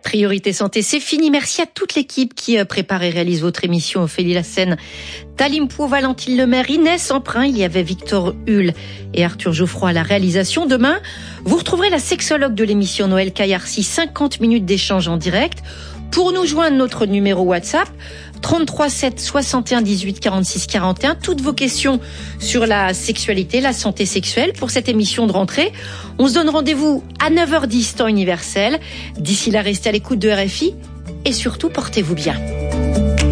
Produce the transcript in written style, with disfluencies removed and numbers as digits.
Priorité Santé, c'est fini. Merci à toute l'équipe qui prépare et réalise votre émission. Ophélie Lassène, Talim Pou, Valentine Lemaire, Inès Emprunt. Il y avait Victor Hull et Arthur Geoffroy à la réalisation. Demain, vous retrouverez la sexologue de l'émission Noël Caillarcy. 50 minutes d'échange en direct. Pour nous joindre, notre numéro WhatsApp 33 7 61 18 46 41. Toutes vos questions sur la sexualité, la santé sexuelle pour cette émission de rentrée. On se donne rendez-vous à 9h10 temps universel. D'ici là, restez à l'écoute de RFI et surtout portez-vous bien.